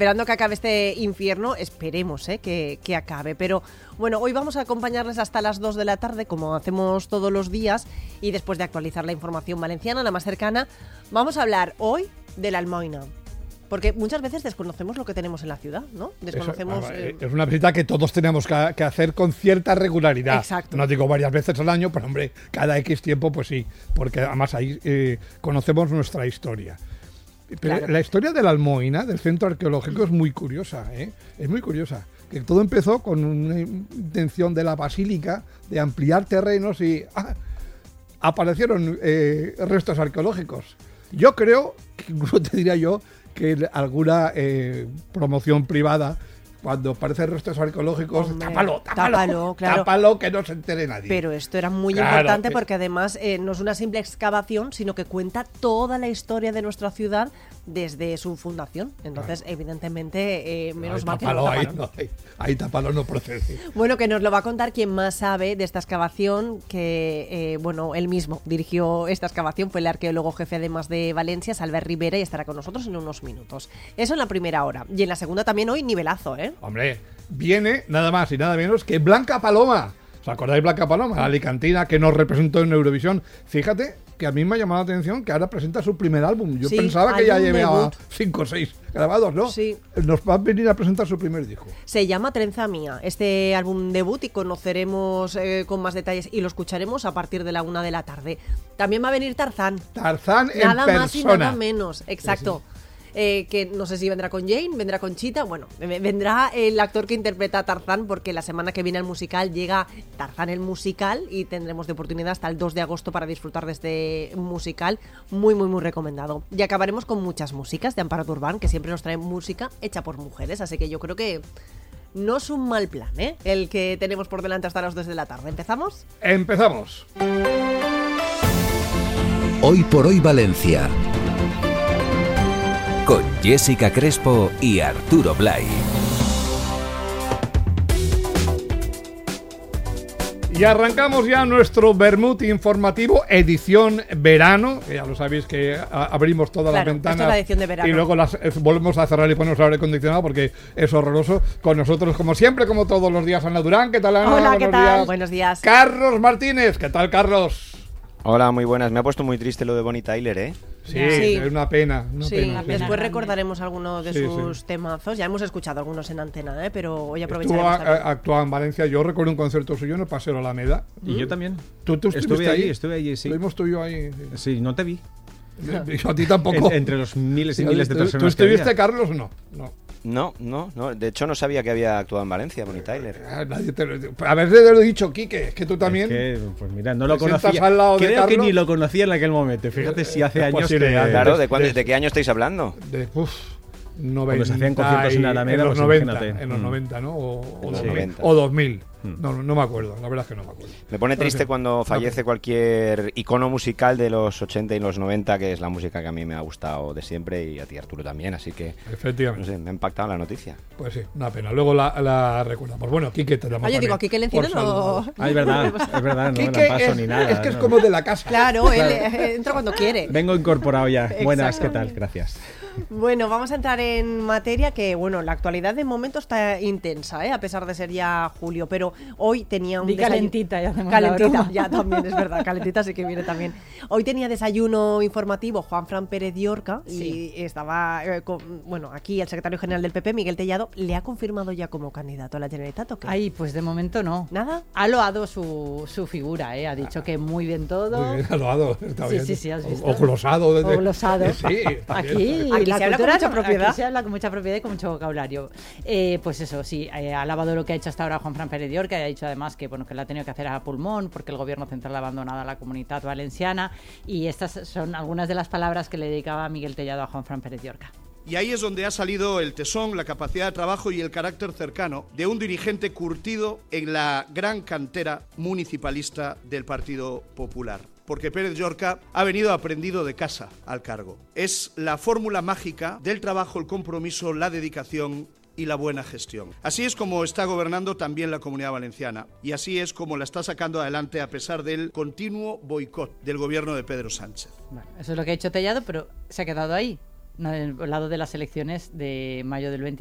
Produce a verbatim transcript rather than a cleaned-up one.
esperando que acabe este infierno, esperemos ¿eh? que, que acabe. Pero bueno, hoy vamos a acompañarles hasta las dos de la tarde, como hacemos todos los días, y después de actualizar la información valenciana, la más cercana, vamos a hablar hoy de la almoina. Porque muchas veces desconocemos lo que tenemos en la ciudad, ¿no? Desconocemos... Eso, eh, es una visita que todos tenemos que, que hacer con cierta regularidad. Exacto. No digo varias veces al año, pero hombre, cada X tiempo pues sí, porque además ahí eh, conocemos nuestra historia. Pero claro. La historia de la almoina, del centro arqueológico, es muy curiosa, ¿eh? Es muy curiosa. Que todo empezó con una intención de la basílica de ampliar terrenos y ah, aparecieron eh, restos arqueológicos. Yo creo, que incluso te diría yo, que alguna eh, promoción privada, cuando aparecen restos arqueológicos, Hombre, tápalo, tápalo, tápalo, claro. tápalo, que no se entere nadie. Pero esto era muy claro, importante que... porque además eh, no es una simple excavación, sino que cuenta toda la historia de nuestra ciudad desde su fundación. Entonces, claro. evidentemente, eh, menos no, mal que no ahí, no, ahí, ahí tápalo no procede. Bueno, que nos lo va a contar quien más sabe de esta excavación, que, eh, bueno, él mismo dirigió esta excavación, fue el arqueólogo jefe además de Valencia, Salver Rivera, y estará con nosotros en unos minutos. Eso en la primera hora. Y en la segunda también hoy, nivelazo, ¿eh? Hombre, viene nada más y nada menos que Blanca Paloma. ¿Os acordáis de Blanca Paloma? La alicantina que nos representó en Eurovisión. Fíjate que a mí me ha llamado la atención que ahora presenta su primer álbum. Yo sí, pensaba que ya llevaba debut. cinco o seis grabados, ¿no? Sí. Nos va a venir a presentar su primer disco. Se llama Trenza Mía, este álbum debut, y conoceremos eh, con más detalles y lo escucharemos a partir de la una de la tarde. También va a venir Tarzán. Tarzán en nada persona. Nada más y nada menos, exacto. Sí, sí. Eh, que no sé si vendrá con Jane, vendrá con Chita, bueno, vendrá el actor que interpreta a Tarzán, porque la semana que viene al musical llega Tarzán el musical y tendremos de oportunidad hasta el dos de agosto para disfrutar de este musical, muy muy muy recomendado. Y acabaremos con muchas músicas de Amparo Turbán, que siempre nos trae música hecha por mujeres, así que yo creo que no es un mal plan, ¿eh? El que tenemos por delante hasta las dos de la tarde. ¿Empezamos? Empezamos. Hoy por hoy Valencia, con Jessica Crespo y Arturo Blay. Y arrancamos ya nuestro Vermut informativo, edición verano, que ya lo sabéis que a, abrimos todas claro, las ventanas esto es la edición de verano. Y luego las eh, volvemos a cerrar y ponemos el aire acondicionado porque es horroroso. Con nosotros, como siempre, como todos los días, Ana Durán. ¿Qué tal, Ana? Hola, Buenos ¿qué tal? días. Buenos días. Carlos Martínez. ¿Qué tal, Carlos? Hola, muy buenas. Me ha puesto muy triste lo de Bonnie Tyler, ¿eh? Sí, sí, es una pena. Una sí, pena después sí. recordaremos algunos de sí, sus sí. temazos. Ya hemos escuchado algunos en antena, ¿eh? Pero hoy aprovecharemos. Estuvo a, actuado en Valencia. Yo recuerdo un concierto suyo en el Paseo Alameda. Y ¿Mm? yo también. ¿Tú, tú estuve allí, ahí? estuve allí, sí. Estuvimos tú y yo ahí. Sí, sí no te vi. Yo a ti tampoco. En, entre los miles y miles de personas. ¿Tú estuviste, Carlos, o no? No. No, no, no. De hecho, no sabía que había actuado en Valencia, Bonnie Tyler. Ah, nadie te lo, a ver, te lo he dicho, Quique, es que tú también. Es que, pues mira, no lo conocía. Al lado Creo de que ni lo conocía en aquel momento. Fíjate si hace años que... Claro, ¿de, cuándo, de, ¿de qué año estáis hablando? De, uf, noventa. Cuando se hacían conciertos en Alameda, en los pues noventa, imagínate. en los mm. noventa, ¿no? O, o, en los dos mil, noventa. o dos mil. Mm. No, no me acuerdo, la verdad es que no me acuerdo. Me pone Pero triste sí, cuando fallece no, cualquier icono musical de los ochenta y los noventa, que es la música que a mí me ha gustado de siempre y a ti, Arturo, también, así que efectivamente. No sé, me ha impactado la noticia. Pues sí, una pena. Luego la, la recordamos. Bueno, Quique te damos. Ah, yo digo, aquí que le encierro no... Ah, es verdad, es verdad, no Quique me la paso es, ni nada. Es que no. es como de la casa. Claro, él eh, entra cuando quiere. Vengo incorporado ya. Buenas, ¿qué Exactamente. tal? Gracias. Bueno, vamos a entrar en materia que, bueno, la actualidad de momento está intensa, ¿eh? A pesar de ser ya julio, pero hoy tenía un Di desayuno... calentita, ya hacemos calentita, la broma. ya también, es verdad, calentita sí que viene también. Hoy tenía desayuno informativo Juanfran Pérez Llorca sí. y estaba, eh, con, bueno, aquí el secretario general del P P, Miguel Tellado, ¿le ha confirmado ya como candidato a la Generalitat o qué? Ay, pues de momento no. ¿Nada? Ha loado su, su figura, ¿eh? Ha dicho que muy bien todo. Muy bien, alojado, está Sí, bien. sí, sí, has visto. O, o glosado. Desde... O glosado. Sí, está Aquí, bien. Aquí la se habla con cultura mucha no- propiedad. Aquí se habla con mucha propiedad y con mucho vocabulario. Eh, pues eso, sí, eh, ha alabado lo que ha hecho hasta ahora Juanfran Pérez Llorca, que ha dicho además que bueno que la ha tenido que hacer a pulmón porque el gobierno central ha abandonado a la comunidad valenciana, y estas son algunas de las palabras que le dedicaba Miguel Tellado a Juanfran Pérez Llorca. Y ahí es donde ha salido el tesón, la capacidad de trabajo y el carácter cercano de un dirigente curtido en la gran cantera municipalista del Partido Popular. Porque Pérez Llorca ha venido aprendido de casa al cargo. Es la fórmula mágica del trabajo, el compromiso, la dedicación y la buena gestión. Así es como está gobernando también la Comunidad Valenciana, y así es como la está sacando adelante a pesar del continuo boicot del gobierno de Pedro Sánchez. Bueno, eso es lo que ha hecho Tellado, pero se ha quedado ahí. No, el lado de las elecciones de mayo del